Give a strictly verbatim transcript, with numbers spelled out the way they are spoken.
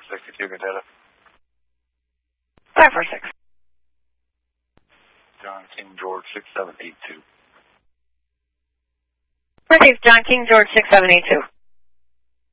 sixty-two, good data. five four six. John King George six seven eight two. Northeast John King George six seven eight two.